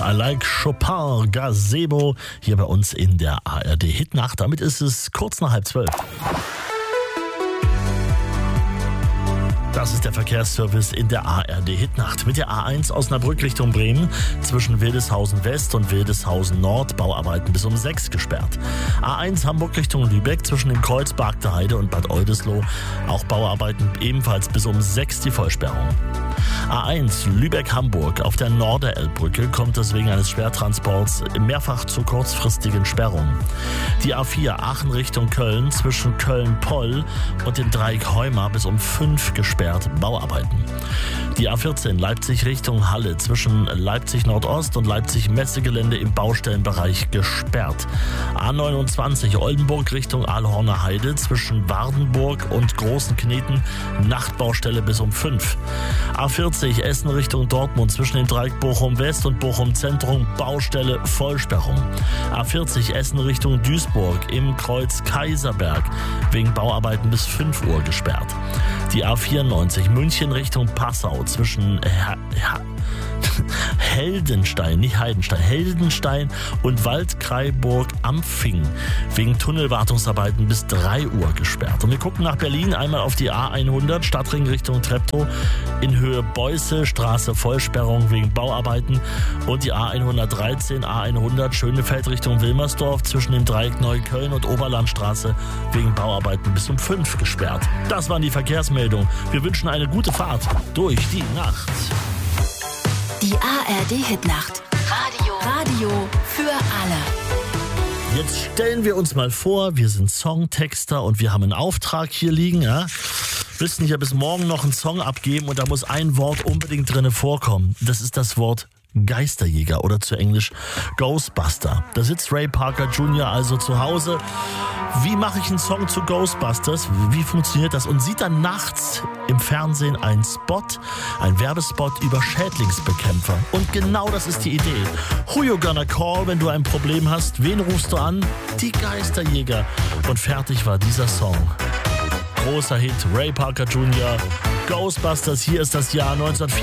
I Like Chopin, Gazebo, hier bei uns in der ARD Hitnacht. Damit ist es kurz nach 11:30. Das ist der Verkehrsservice in der ARD Hitnacht. Mit der A1 Osnabrück Richtung Bremen zwischen Wildeshausen West und Wildeshausen Nord Bauarbeiten bis um 6 gesperrt. A1 Hamburg Richtung Lübeck zwischen dem Kreuz Bargter Heide und Bad Oldesloe auch Bauarbeiten ebenfalls bis um 6 die Vollsperrung. A1 Lübeck-Hamburg auf der Norderelbbrücke kommt es wegen eines Schwertransports mehrfach zu kurzfristigen Sperrungen. Die A4 Aachen Richtung Köln zwischen Köln-Poll und dem Dreieck Heuma bis um 5 gesperrt, Bauarbeiten. Die A14 Leipzig Richtung Halle zwischen Leipzig Nordost und Leipzig Messegelände im Baustellenbereich gesperrt. A29 Oldenburg Richtung Aalhorner Heide zwischen Wardenburg und Großen Kneten, Nachtbaustelle bis um 5. A40 Essen Richtung Dortmund zwischen dem Dreieck Bochum West und Bochum Zentrum, Baustelle, Vollsperrung. A40 Essen Richtung Duisburg im Kreuz Kaiserberg wegen Bauarbeiten bis 5 Uhr gesperrt. Die A94 München Richtung Passau zwischen Heldenstein, nicht Heidenstein, Heldenstein und Waldkraiburg-Ampfing wegen Tunnelwartungsarbeiten bis 3 Uhr gesperrt. Und wir gucken nach Berlin, einmal auf die A100 Stadtring Richtung Treptow in Höhe Beuße, Straße Vollsperrung wegen Bauarbeiten und die A113, A100 Schönefeld Richtung Wilmersdorf zwischen dem Dreieck Neukölln und Oberlandstraße wegen Bauarbeiten bis um 5 gesperrt. Das waren die Verkehrsmeldungen. Wir wünschen eine gute Fahrt durch die Nacht. Die ARD Hitnacht. Radio für alle. Jetzt stellen wir uns mal vor, wir sind Songtexter und wir haben einen Auftrag hier liegen. Ja? Müssen hier bis morgen noch einen Song abgeben und da muss ein Wort unbedingt drin vorkommen. Das ist das Wort Geisterjäger oder zu Englisch Ghostbuster. Da sitzt Ray Parker Jr. also zu Hause. Wie mache ich einen Song zu Ghostbusters? Wie funktioniert das? Und sieht dann nachts im Fernsehen einen Spot, einen Werbespot über Schädlingsbekämpfer. Und genau das ist die Idee. Who you gonna call, wenn du ein Problem hast? Wen rufst du an? Die Geisterjäger. Und fertig war dieser Song. Großer Hit, Ray Parker Jr., Ghostbusters, hier ist das Jahr 1984.